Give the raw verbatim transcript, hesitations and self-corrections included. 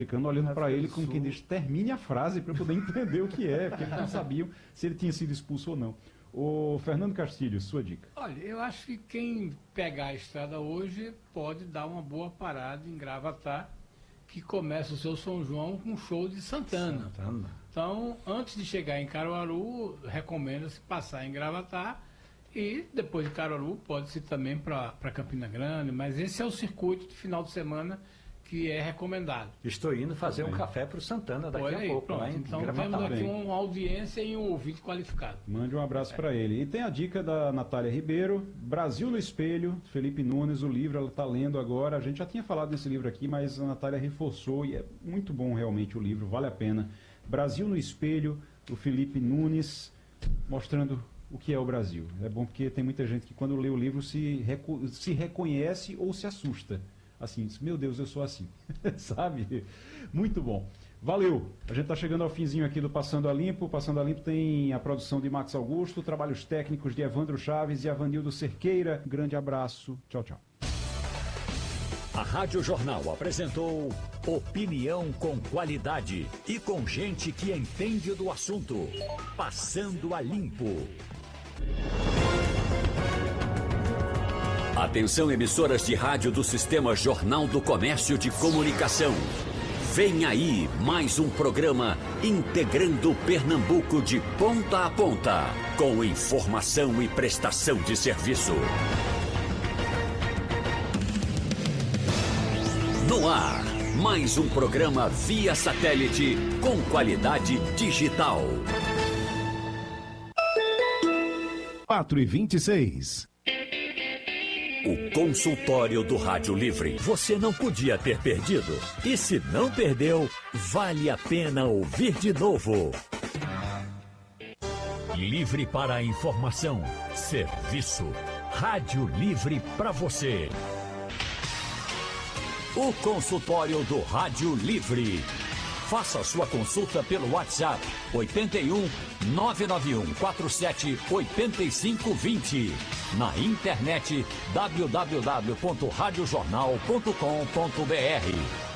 ficando olhando para ele como quem diz, termine a frase para eu poder entender o que é, porque eles não sabiam se ele tinha sido expulso ou não. O Fernando Castilho, sua dica. Olha, eu acho que quem pegar a estrada hoje pode dar uma boa parada em Gravatá, que começa o seu São João com um show de Santana. Santana. Então, antes de chegar em Caruaru, recomenda-se passar em Gravatá e depois de Caruaru pode-se também para Campina Grande, mas esse é o circuito de final de semana que é recomendado. Estou indo fazer um café para o Santana daqui Olha a aí, pouco. pronto. Lá em Então Gravatá. temos aqui uma audiência e um ouvinte qualificado. Mande um abraço para ele. E tem a dica da Natália Ribeiro, Brasil no Espelho, Felipe Nunes, o livro, ela está lendo agora. A gente já tinha falado desse livro aqui, mas a Natália reforçou e é muito bom realmente o livro, vale a pena. Brasil no Espelho, o Felipe Nunes, mostrando o que é o Brasil. É bom porque tem muita gente que quando lê o livro se, reco se reconhece ou se assusta. Assim, diz, meu Deus, eu sou assim. Sabe? Muito bom. Valeu! A gente está chegando ao finzinho aqui do Passando a Limpo. Passando a Limpo tem a produção de Max Augusto, trabalhos técnicos de Evandro Chaves e Avanildo Cerqueira. Grande abraço. Tchau, tchau. A Rádio Jornal apresentou opinião com qualidade e com gente que entende do assunto. Passando a Limpo. Atenção, emissoras de rádio do Sistema Jornal do Comércio de Comunicação. Vem aí mais um programa integrando Pernambuco de ponta a ponta, com informação e prestação de serviço. No ar, mais um programa via satélite com qualidade digital. quatro e vinte e seis. O consultório do Rádio Livre. Você não podia ter perdido. E se não perdeu, vale a pena ouvir de novo. Livre para a informação, serviço. Rádio Livre para você. O consultório do Rádio Livre. Faça sua consulta pelo WhatsApp oito um nove nove um quatro sete oito cinco dois zero. Na internet w w w ponto rádio jornal ponto com ponto b r.